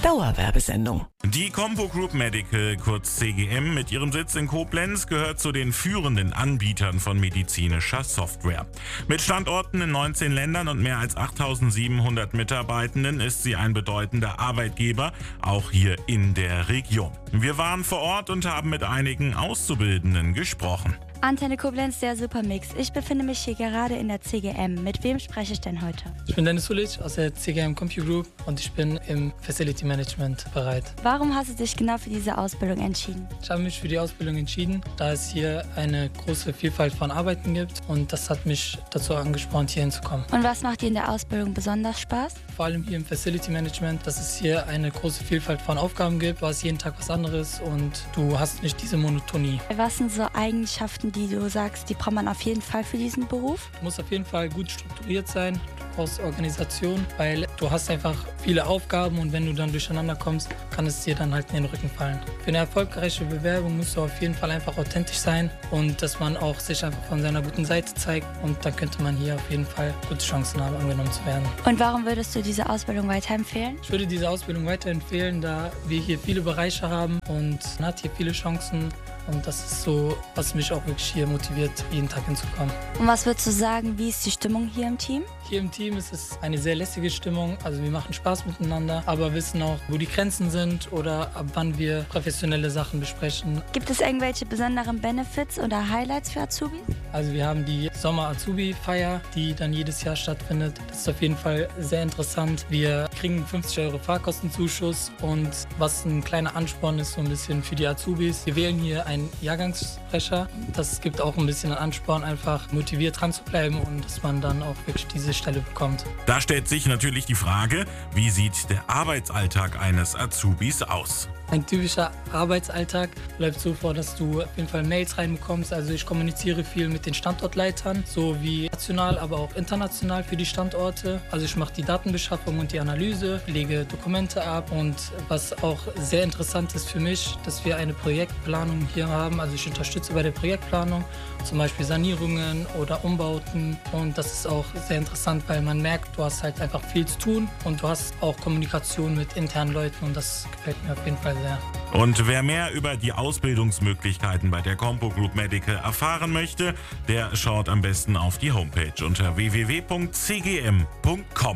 Dauerwerbesendung. Die Compo Group Medical, kurz CGM, mit ihrem Sitz in Koblenz gehört zu den führenden Anbietern von medizinischer Software. Mit Standorten in 19 Ländern und mehr als 8.700 Mitarbeitenden ist sie ein bedeutender Arbeitgeber, auch hier in der Region. Wir waren vor Ort und haben mit einigen Auszubildenden gesprochen. Antenne Koblenz, der Supermix. Ich befinde mich hier gerade in der CGM. Mit wem spreche ich denn heute? Ich bin Dennis Sulic aus der CGM Compu Group und ich bin im Facility Management bereit. Warum hast du dich genau für diese Ausbildung entschieden? Ich habe mich für die Ausbildung entschieden, da es hier eine große Vielfalt von Arbeiten gibt und das hat mich dazu angespornt, hier hinzukommen. Und was macht dir in der Ausbildung besonders Spaß? Vor allem hier im Facility Management, dass es hier eine große Vielfalt von Aufgaben gibt. Du hast jeden Tag was anderes und du hast nicht diese Monotonie. Was sind so Eigenschaften, die du sagst, die braucht man auf jeden Fall für diesen Beruf? Du musst auf jeden Fall gut strukturiert sein. Du brauchst Organisation, weil du hast einfach viele Aufgaben und wenn du dann durcheinander kommst, kann es dir dann halt in den Rücken fallen. Für eine erfolgreiche Bewerbung musst du auf jeden Fall einfach authentisch sein und dass man auch sich einfach von seiner guten Seite zeigt und dann könnte man hier auf jeden Fall gute Chancen haben, angenommen zu werden. Und warum würdest du diese Ausbildung weiterempfehlen? Ich würde diese Ausbildung weiterempfehlen, da wir hier viele Bereiche haben und man hat hier viele Chancen. Und das ist so, was mich auch wirklich hier motiviert, jeden Tag hinzukommen. Und was würdest du sagen, wie ist die Stimmung hier im Team? Hier im Team ist es eine sehr lässige Stimmung. Also wir machen Spaß miteinander, aber wissen auch, wo die Grenzen sind oder ab wann wir professionelle Sachen besprechen. Gibt es irgendwelche besonderen Benefits oder Highlights für Azubis? Also wir haben die Sommer-Azubi-Feier, die dann jedes Jahr stattfindet. Das ist auf jeden Fall sehr interessant. Wir kriegen 50 € Fahrkostenzuschuss und was ein kleiner Ansporn ist so ein bisschen für die Azubis. Wir wählen hier einen Jahrgangssprecher. Das gibt auch ein bisschen einen Ansporn, einfach motiviert dran zu bleiben und dass man dann auch wirklich diese Stelle bekommt. Da stellt sich natürlich die Frage, wie sieht der Arbeitsalltag eines Azubis aus? Ein typischer Arbeitsalltag läuft so vor, dass du auf jeden Fall Mails reinbekommst. Also ich kommuniziere viel mit den Standortleitern, sowie national, aber auch international für die Standorte. Also ich mache die Datenbeschaffung und die Analyse, lege Dokumente ab und was auch sehr interessant ist für mich, dass wir eine Projektplanung hier haben. Also ich unterstütze bei der Projektplanung, zum Beispiel Sanierungen oder Umbauten und das ist auch sehr interessant, weil man merkt, du hast halt einfach viel zu tun und du hast auch Kommunikation mit internen Leuten und das gefällt mir auf jeden Fall sehr. Und wer mehr über die Ausbildungsmöglichkeiten bei der Compo Group Medical erfahren möchte, der schaut am besten auf die Homepage unter www.cgm.com.